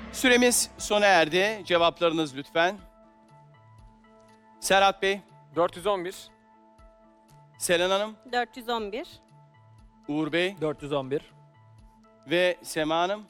Süremiz sona erdi. Cevaplarınız lütfen. Serhat Bey, 411. Selen Hanım, 411. Uğur Bey 411. ve Sema Hanım.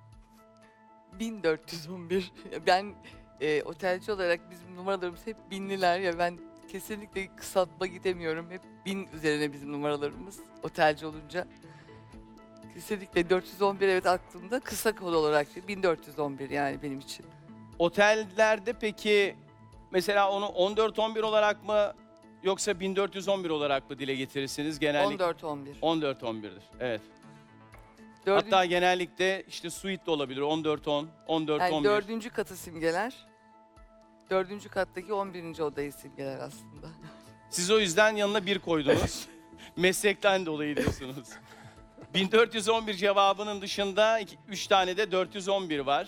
1411. Ben otelci olarak bizim numaralarımız hep binliler ya, ben kesinlikle kısaltma gidemiyorum. Hep 1000 üzerine bizim numaralarımız otelci olunca. Kesinlikle 411 evet aklımda, kısa kod olarak 1411 yani benim için. Otellerde peki mesela onu 14-11 olarak mı yoksa 1411 olarak mı dile getirirsiniz genellikle? 1411. 14-11'dir. Evet. Dördüncü, Hatta genellikle işte suite de olabilir. 14-10, 14-11. yani dördüncü katı simgeler. Dördüncü kattaki 11. odayı simgeler aslında. Siz o yüzden yanına bir koydunuz. Meslekten dolayı diyorsunuz. 1411 cevabının dışında 3 tane de 411 var.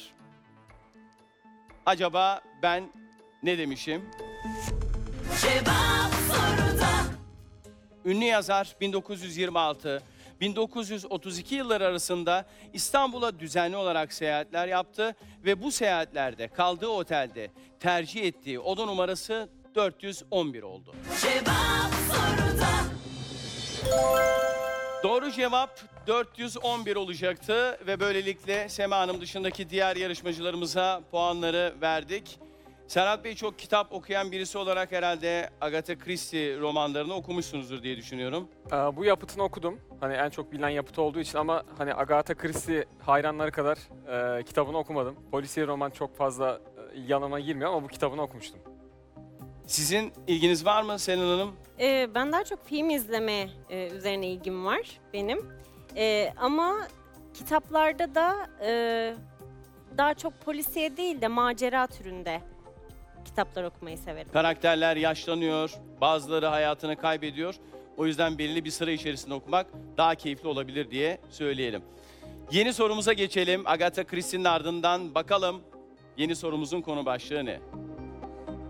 Acaba ben ne demişim? Cevap soruda. Ünlü yazar 1926-1932 yılları arasında İstanbul'a düzenli olarak seyahatler yaptı ve bu seyahatlerde kaldığı otelde tercih ettiği oda numarası 411 oldu. Cevap soruda. Doğru cevap 411 olacaktı ve böylelikle Sema Hanım dışındaki diğer yarışmacılarımıza puanları verdik. Serhat Bey çok kitap okuyan birisi olarak herhalde Agatha Christie romanlarını okumuşsunuzdur diye düşünüyorum. Bu yapıtını okudum. Hani en çok bilinen yapıtı olduğu için ama hani Agatha Christie hayranları kadar kitabını okumadım. Polisiye roman çok fazla yanıma girmiyor ama bu kitabını okumuştum. Sizin ilginiz var mı Selen Hanım? Ben daha çok film izleme üzerine ilgim var benim. Ama kitaplarda da daha çok polisiye değil de macera türünde kitaplar okumayı severim. Karakterler yaşlanıyor, bazıları hayatını kaybediyor. O yüzden belirli bir sıra içerisinde okumak daha keyifli olabilir diye söyleyelim. Yeni sorumuza geçelim. Agatha Christie'nin ardından bakalım yeni sorumuzun konu başlığı ne?